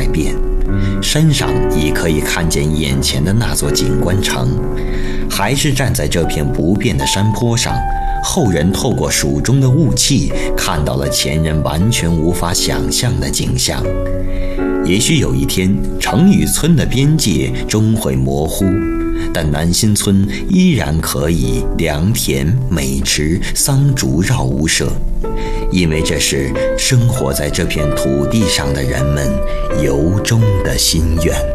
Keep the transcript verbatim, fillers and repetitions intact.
改变。山上已可以看见眼前的那座景观城，还是站在这片不变的山坡上，后人透过蜀中的雾气，看到了前人完全无法想象的景象。也许有一天，城与村的边界终会模糊，但南新村依然可以良田、美池、桑竹绕屋舍，因为这是生活在这片土地上的人们由衷的心愿。